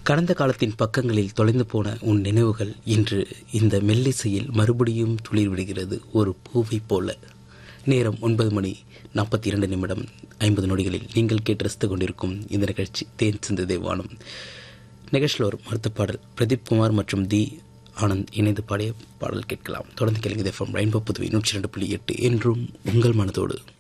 கடந்த காலத்தின் பக்கங்களில் தொலைந்து போன உன் நினைவுகள் இன்று இந்த மெல்லிசையில் மறுபடியும் துளிர் விடுகிறது, ஒரு பூவை போல. நேரம் 9:42:50 நீங்கள் கேட்டு ரசித்துக் கொண்டிருக்கும் இந்த நிகழ்ச்சி தேன் சிந்து வானம். நிகழ்ச்சியில் ஒரு மறுத்த பாடல் பிரதீப் குமார் மற்றும் தி ஆனந்த் இணைந்து பாடிய பாடல் கேட்கலாம். தொடர்ந்து கேளுங்க. FM ரெயின்போ புதுவை 102.8 என்றும் உங்கள் மனதோடு.